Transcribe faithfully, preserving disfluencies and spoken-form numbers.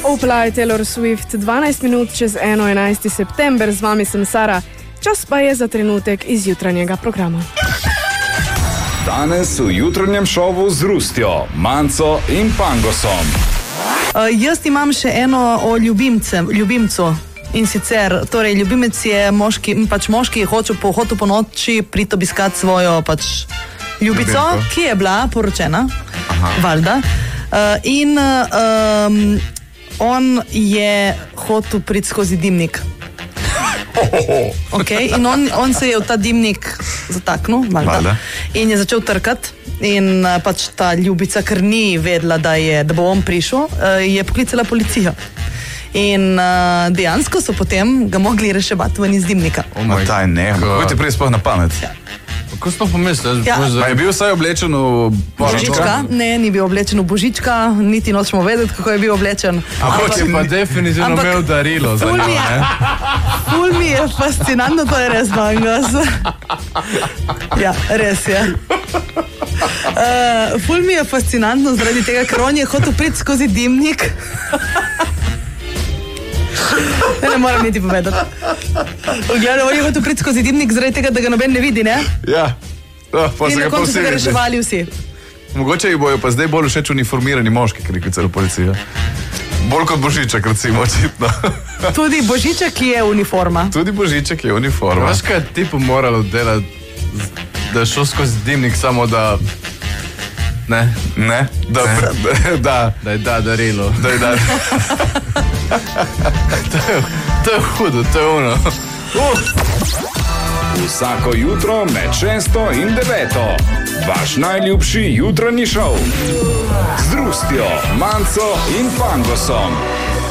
Opla, Taylor Swift, dvanajst minut čez eno, enajsti september, z vami sem Sara. Čas pa je za trenutek iz jutranjega programa. Danes v jutranjem šovu z Rustjo, Manco in Pangosom. Uh, jaz imam še eno o ljubimcem, ljubimcu. In sicer, torej, ljubimec je moški, pač moški je hočel po hotu po noči priti obiskat svojo pač ljubico, Ljubimko. Ki je bila poročena, Aha. valjda. Uh, in um, on je hotel priti skozi dimnik. Okay? In on, on se je v ta dimnik zataknil, valjda. In je začel trkati. In uh, pač ta ljubica, ker ni vedela, da, je, da bo on prišel, uh, je poklicala policijo. In uh, dejansko so potem ga mogli reševati ven iz dimnika. Oh taj ne, kako ti prej sploh na pamet? Ja. Kako si to pomislil? Ja. Pa je bil vsaj oblečen v Božička? Ne, ni bil oblečen v Božička, niti nočemo vedeti, kako je bil oblečen. Ampak je pa definitivno ampak, imel darilo za njo, ne? Ful mi je fascinantno, to je res, Bangos. Ja, res je. Uh, ful mi je fascinantno zaradi tega, ker on je hotel priti skozi dimnik. Ne, ne moram niti povedati. Gledaj, on je hotel priti skozi dimnik zaradi tega, da ga noben ne vidi, ne? Ja. Oh, in na koncu so ga reševali vsi. Mogoče jih bojo pa zdaj bolj všeč uniformirani moški, ker je klicala policija. Bolj kot Božiček, recimo, očitno. Tudi Božiček je uniforma. Tudi Božiček je uniforma. Veš, kaj ti pa moralo delati, da je šel skozi dimnik samo da... Ne? Ne? Da, ne. da. Da je da darilo. Da je da. to, je, to je hudo, to je ono. Uh. Vsako jutro med šesto in deveto. Vaš najljubši jutranji šov. Z Rustjo, Manco in Pangosom.